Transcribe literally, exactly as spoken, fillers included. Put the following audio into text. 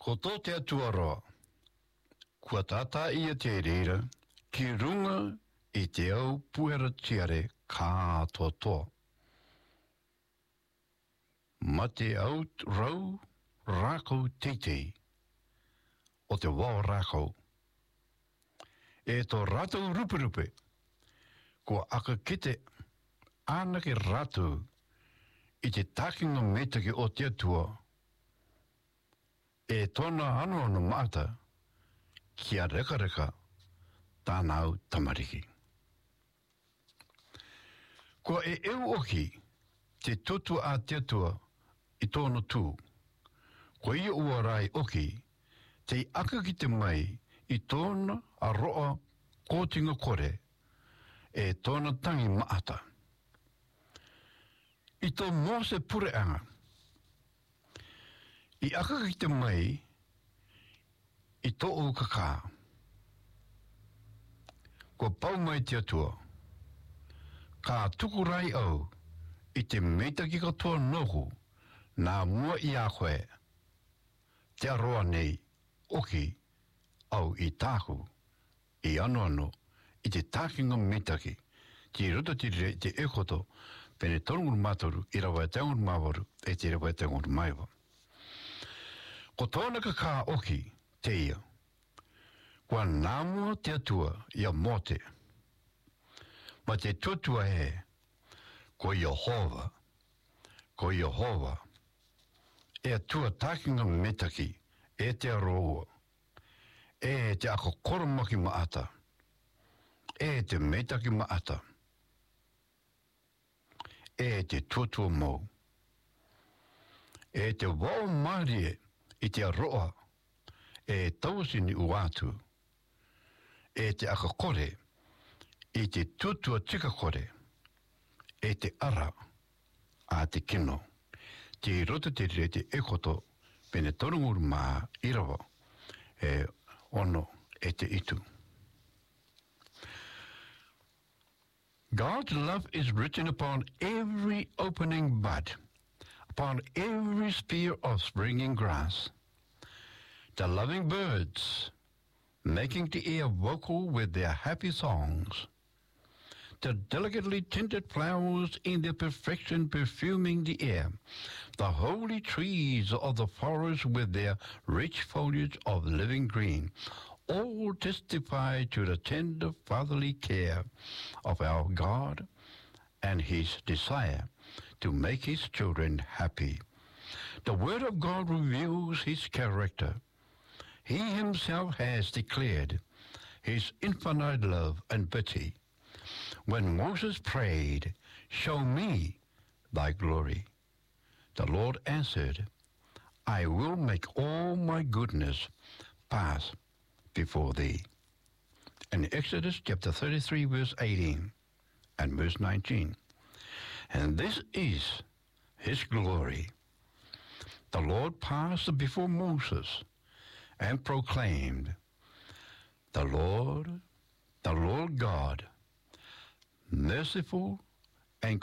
Ko tō te atua roa, kua tata ia te reira, ki runga i te au puera tiare kā totoa. Ma te au rau rākau teitei, o te wao rākau. E tō rātou ruperupe, kua aka kite ānake rātou i te tākinga metake o te atua, e tōna anu anu maata kia reka reka tānau tamariki. Ko e eu oki te tutu a te atua i tōna tū. Ko ia ua rai oki te aka ki te mai i tōna a roa kōtinga kore e tōna tangi maata. I tō Mose Pureanga I aka ki te mai i tō o kakā. Ko pau mai te atua. Ka tukurai au i te meitaki katoa nohu nā mua i a koe. Te aroa nei oki au i tāku i ano ano i te tākinga meitaki. Ti roto ti re te ekoto pene tongur mātoru i rawa e teungur māwaru e te rawa e teungur maiwa. Ko tōna ka kā oki, te ia. Kua nāmua te atua ia mote. Ma te tuatua he, ko Yehova, ko Yehova. E atua tākinga metaki, e te aroa. E te ako koromaki maata. E te metaki maata. E te tuatua mou. E te wao marie, I te aroa, e tausini uatu, e te akakore, i te tutua tika kore, e te ara, a te kino, te rota te re te ekoto, pene torungur mā irawa, e ono e te itu. God's love is written upon every opening bud, upon every spear of springing grass. The loving birds, making the air vocal with their happy songs. The delicately tinted flowers in their perfection perfuming the air. The holy trees of the forest with their rich foliage of living green. All testify to the tender fatherly care of our God and his desire to make his children happy. The word of God reveals his character. He himself has declared his infinite love and pity. When Moses prayed, "Show me thy glory," the Lord answered, "I will make all my goodness pass before thee." In Exodus chapter thirty-three, verse eighteen and verse nineteen. And this is his glory. The Lord passed before Moses and proclaimed, "The Lord, the Lord God, merciful